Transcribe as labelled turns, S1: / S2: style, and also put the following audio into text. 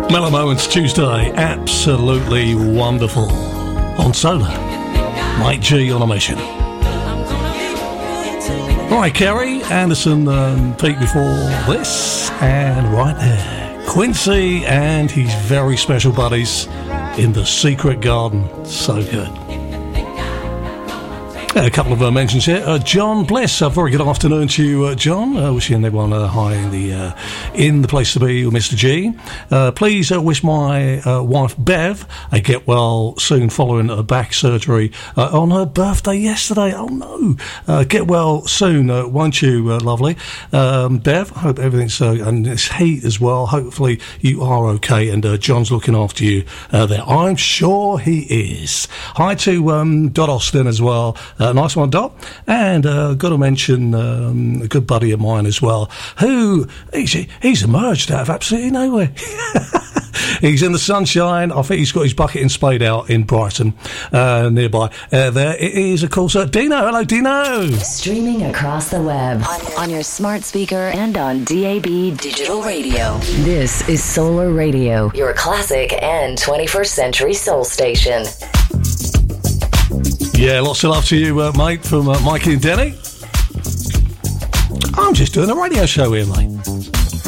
S1: Mellow Moments Tuesday, absolutely wonderful. On Solar, Mike G on a mission. Right, Kerry Anderson, Pete before this, and right there, Quincy and his very special buddies in the Secret Garden. So good. A couple of mentions here. John Bliss, a very good afternoon to you, John. Wishing everyone hi in the place to be with Mr. G. Please wish my wife Bev a get well soon following a back surgery on her birthday yesterday. Oh no! Get well soon, won't you, lovely? Bev, I hope everything's and it's heat as well. Hopefully you are okay, and John's looking after you there. I'm sure he is. Hi to Dot Austin as well. Nice one, Dot. And got to mention a good buddy of mine as well, who he's emerged out of absolutely nowhere. He's in the sunshine. I think he's got his bucket and spade out in Brighton, nearby. There it is, of course, Dino. Hello, Dino.
S2: Streaming across the web, on your smart speaker and on DAB Digital Radio. This is Solar Radio, your classic and 21st century soul station.
S1: Yeah, lots of love to you, mate, from Mikey and Denny. I'm just doing a radio show here, mate.